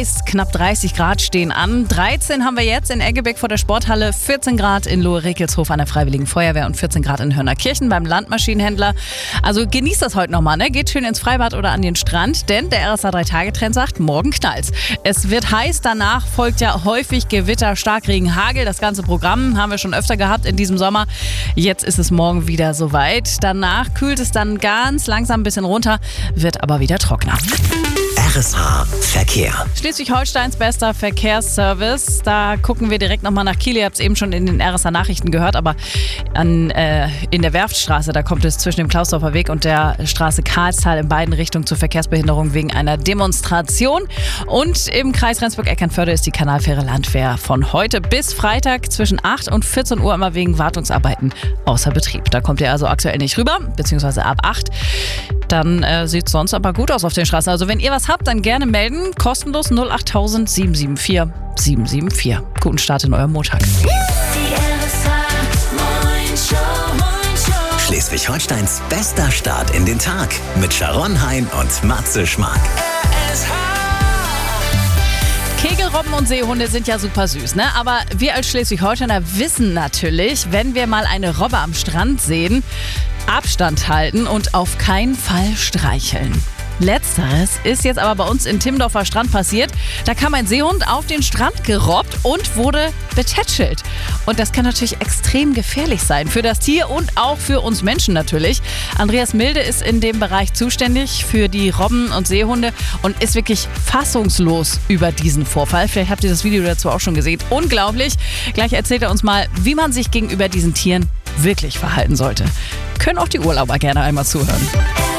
heiß, knapp 30 Grad stehen an. 13 haben wir jetzt in Eggebeck vor der Sporthalle, 14 Grad in Lohe-Rekelshof an der Freiwilligen Feuerwehr und 14 Grad in Hörnerkirchen beim Landmaschinenhändler. Also genießt das heute nochmal, ne? Geht schön ins Freibad oder an den Strand, denn der RSA 3-Tage-Trend sagt, morgen knallt's. Es wird heiß, danach folgt ja häufig Gewitter, Starkregen, Hagel. Das ganze Programm haben wir schon öfter gehabt in diesem Sommer. Jetzt ist es morgen wieder soweit. Danach kühlt es dann ganz langsam ein bisschen runter, wird aber wieder trockener. RSA Verkehr. Schleswig-Holsteins bester Verkehrsservice. Da gucken wir direkt nochmal nach Kiel. Ihr habt es eben schon in den RSA-Nachrichten gehört, aber in der Werftstraße, da kommt es zwischen dem Klausdorfer Weg und der Straße Karlstal in beiden Richtungen zur Verkehrsbehinderung wegen einer Demonstration. Und im Kreis Rendsburg-Eckernförde ist die Kanalfähre Landwehr von heute bis Freitag zwischen 8 und 14 Uhr immer wegen Wartungsarbeiten außer Betrieb. Da kommt ihr also aktuell nicht rüber, beziehungsweise ab 8. Dann sieht es sonst aber gut aus auf den Straßen. Also wenn ihr was habt, dann gerne melden. Kostenlos 08000 774 774. Guten Start in eurem Montag. Schleswig-Holsteins bester Start in den Tag mit Sharon Hein und Matze Schmark. Kegelrobben und Seehunde sind ja super süß, ne? Aber wir als Schleswig-Holsteiner wissen natürlich, wenn wir mal eine Robbe am Strand sehen, Abstand halten und auf keinen Fall streicheln. Letzteres ist jetzt aber bei uns in Timmendorfer Strand passiert. Da kam ein Seehund auf den Strand gerobbt und wurde betätschelt. Und das kann natürlich extrem gefährlich sein. Für das Tier und auch für uns Menschen natürlich. Andreas Milde ist in dem Bereich zuständig für die Robben und Seehunde und ist wirklich fassungslos über diesen Vorfall. Vielleicht habt ihr das Video dazu auch schon gesehen. Unglaublich. Gleich erzählt er uns mal, wie man sich gegenüber diesen Tieren wirklich verhalten sollte. Können auch die Urlauber gerne einmal zuhören.